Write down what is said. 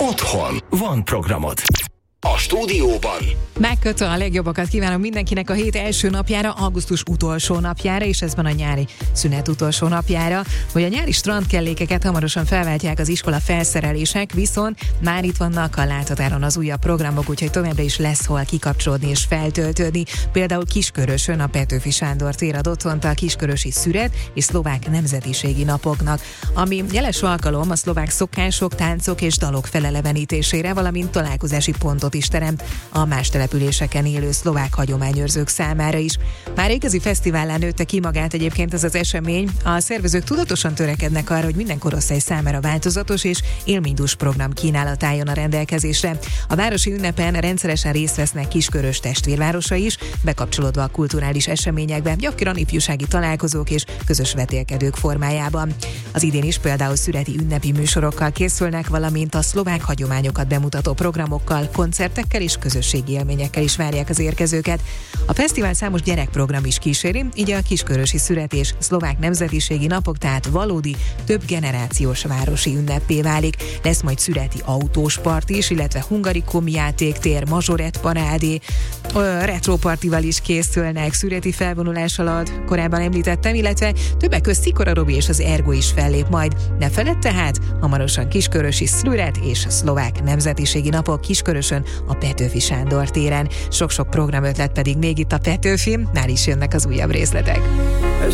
Otthon van programod. A stúdióban Megkötve a legjobbakat kívánom mindenkinek a hét első napjára, augusztus utolsó napjára, és ezben a nyári szünet utolsó napjára, hogy a nyári strandkellékeket hamarosan felváltják az iskola felszerelések, viszont már itt vannak a láthatáron az újabb programok, úgyhogy továbbra is lesz hol kikapcsolódni és feltöltődni. Például Kiskörösön a Petőfi Sándor tér ad otthont a kiskörösi szüret és szlovák nemzetiségi napoknak, ami jeles alkalom a szlovák szokások, táncok és dalok felelevenítésére, valamint találkozási pontot is teremt a más településeken élő szlovák hagyományőrzők számára is. Már igazi fesztivállá nőtte ki magát egyébként ez az esemény. A szervezők tudatosan törekednek arra, hogy minden korosztály számára változatos és élménydús program kínálat álljon a rendelkezésre. A városi ünnepen rendszeresen részt vesznek Kiskörös testvérvárosai is, bekapcsolódva a kulturális eseményekbe, gyakran ifjúsági találkozók és közös vetélkedők formájában. Az idén is például szüreti ünnepi műsorokkal készülnek, valamint a szlovák hagyományokat bemutató programokkal, koncertekkel és közösségi élményekkel is várják az érkezőket. A fesztivál számos gyerekprogram is kíséri, így a kiskörösi szüret és szlovák nemzetiségi napok tehát valódi, több generációs városi ünneppé válik. Lesz majd szüreti autóspart is, illetve hungarikum játéktér, mazsorett parádé, retropartival is készülnek, szüreti felvonulás alatt korábban említettem, illetve többek között Szikora Robi és az Ergo is fellép majd. Ne feledd tehát, hamarosan kiskörösi szüret és szlovák nemzetiségi napok Kiskörösön a Petőfi Sándor téren. Sok-sok programötlet pedig még itt a Petőfin, már is jönnek az újabb részletek.